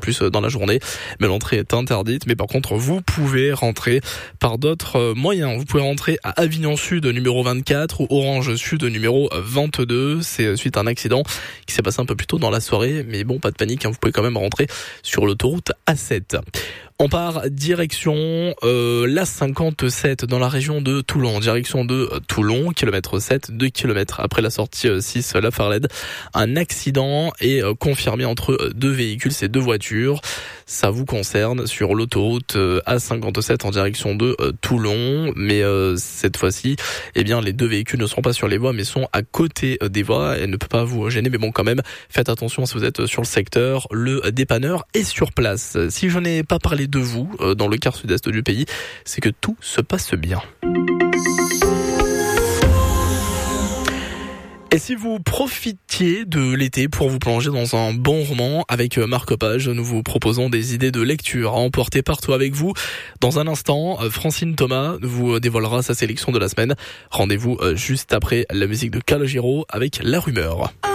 plus dans la journée. Mais l'entrée est interdite. Mais par contre, vous pouvez rentrer par d'autres moyens. Vous pouvez rentrer à Avignon Sud numéro 24 ou Orange Sud numéro 22. C'est suite à un accident qui s'est passé un peu plus tôt dans la soirée. Mais bon, pas de panique, vous pouvez quand même rentrer sur l'autoroute A7. On part direction la 57 dans la région de Toulon, direction de Toulon, kilomètre 7, 2 km après la sortie 6 La Farlède. Un accident est confirmé entre deux véhicules, c'est deux voitures. Ça vous concerne sur l'autoroute A57 en direction de Toulon, mais cette fois-ci, eh bien les deux véhicules ne seront pas sur les voies mais sont à côté des voies et ne peut pas vous gêner, mais bon quand même, faites attention si vous êtes sur le secteur, le dépanneur est sur place. Si je n'ai pas parlé de vous dans le quart sud-est du pays, c'est que tout se passe bien. Et si vous profitiez de l'été pour vous plonger dans un bon roman avec Marc Page, nous vous proposons des idées de lecture à emporter partout avec vous. Dans un instant, Francine Thomas vous dévoilera sa sélection de la semaine. Rendez-vous juste après la musique de Calogero avec La Rumeur.